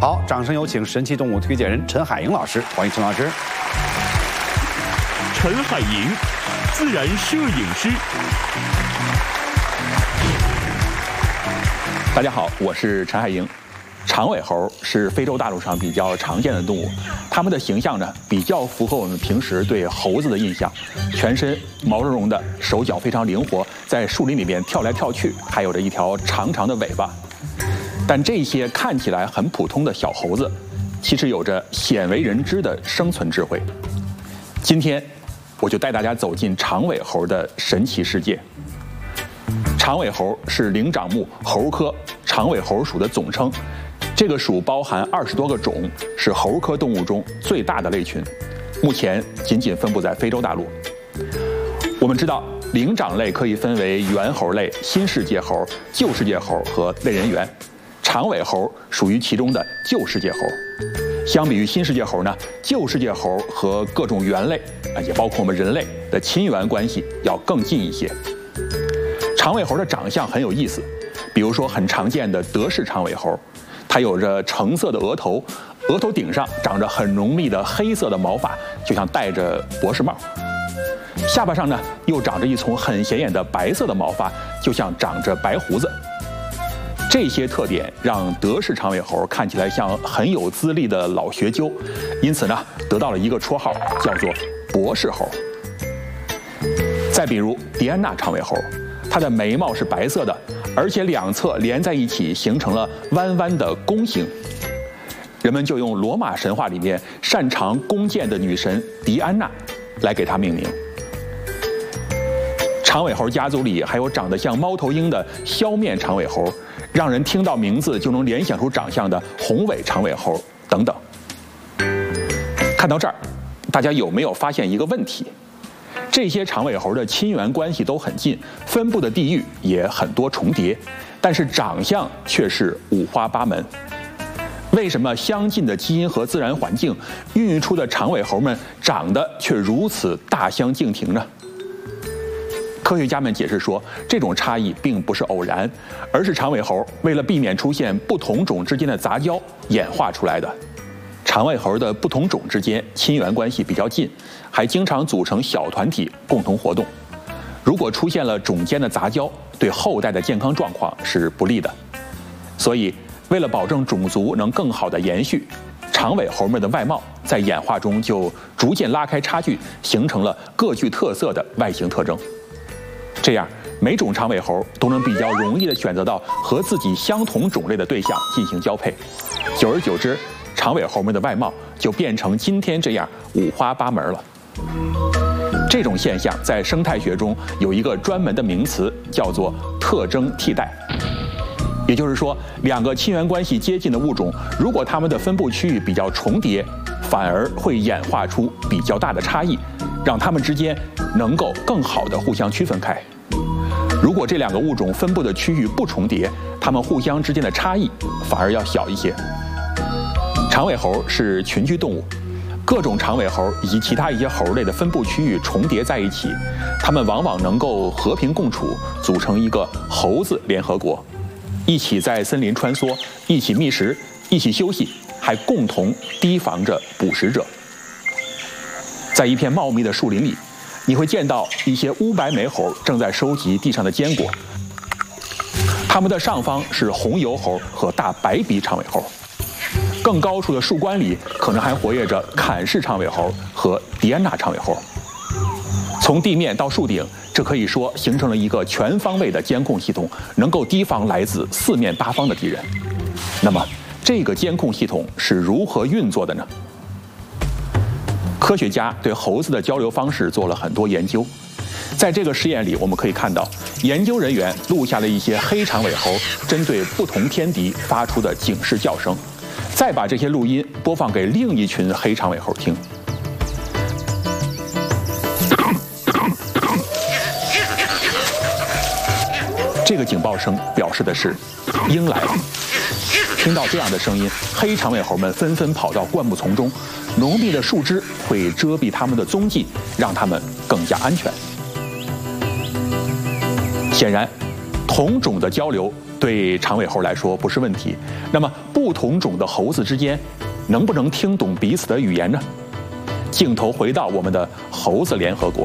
好，掌声有请神奇动物推荐人陈海莹老师，欢迎陈老师。 陈海莹，自然摄影师。 大家好，我是陈海莹。长尾猴是非洲大陆上比较常见的动物，它们的形象呢比较符合我们平时对猴子的印象，全身毛茸茸的，手脚非常灵活，在树林里面跳来跳去，还有着一条长长的尾巴。但这些看起来很普通的小猴子，其实有着鲜为人知的生存智慧。今天，我就带大家走进长尾猴的神奇世界。长尾猴是灵长目猴科长尾猴属的总称，这个属包含20多个种，是猴科动物中最大的类群，目前仅仅分布在非洲大陆。我们知道，灵长类可以分为猿猴类、新世界猴、旧世界猴和类人猿。长尾猴属于其中的旧世界猴。相比于新世界猴呢，旧世界猴和各种猿类也包括我们人类的亲缘关系要更近一些。长尾猴的长相很有意思，比如说很常见的德氏长尾猴，它有着橙色的额头，额头顶上长着很浓密的黑色的毛发，就像戴着博士帽。下巴上呢又长着一丛很显眼的白色的毛发，就像长着白胡子。这些特点让德氏长尾猴看起来像很有资历的老学究，因此呢得到了一个绰号，叫做博士猴。再比如迪安娜长尾猴，它的眉毛是白色的，而且两侧连在一起形成了弯弯的弓形，人们就用罗马神话里面擅长弓箭的女神狄安娜来给它命名。长尾猴家族里还有长得像猫头鹰的削面长尾猴，让人听到名字就能联想出长相的红尾长尾猴等等。看到这儿，大家有没有发现一个问题？这些长尾猴的亲缘关系都很近，分布的地域也很多重叠，但是长相却是五花八门。为什么相近的基因和自然环境孕育出的长尾猴们长得却如此大相径庭呢？科学家们解释说，这种差异并不是偶然，而是长尾猴为了避免出现不同种之间的杂交演化出来的。长尾猴的不同种之间亲缘关系比较近，还经常组成小团体共同活动。如果出现了种间的杂交，对后代的健康状况是不利的。所以，为了保证种族能更好的延续，长尾猴们的外貌在演化中就逐渐拉开差距，形成了各具特色的外形特征。这样，每种长尾猴都能比较容易地选择到和自己相同种类的对象进行交配。久而久之，长尾猴们的外貌就变成今天这样五花八门了。这种现象在生态学中有一个专门的名词，叫做特征替代。也就是说，两个亲缘关系接近的物种，如果它们的分布区域比较重叠，反而会演化出比较大的差异，让它们之间能够更好地互相区分开。如果这两个物种分布的区域不重叠，它们互相之间的差异反而要小一些。长尾猴是群居动物，各种长尾猴以及其他一些猴类的分布区域重叠在一起，它们往往能够和平共处，组成一个猴子联合国，一起在森林穿梭，一起觅食，一起休息，还共同提防着捕食者。在一片茂密的树林里，你会见到一些乌白眉猴正在收集地上的坚果，它们的上方是红油猴和大白鼻长尾猴。更高处的树冠里可能还活跃着坎氏长尾猴和迪安娜长尾猴。从地面到树顶，这可以说形成了一个全方位的监控系统，能够提防来自四面八方的敌人。那么，这个监控系统是如何运作的呢？科学家对猴子的交流方式做了很多研究。在这个实验里，我们可以看到，研究人员录下了一些黑长尾猴针对不同天敌发出的警示叫声，再把这些录音播放给另一群黑长尾猴听。这个警报声表示的是鹰来了。听到这样的声音，黑长尾猴们纷纷跑到灌木丛中，浓密的树枝会遮蔽它们的踪迹，让它们更加安全。显然， 同种的交流对长尾猴来说不是问题，那么不同种的猴子之间能不能听懂彼此的语言呢？镜头回到我们的猴子联合国。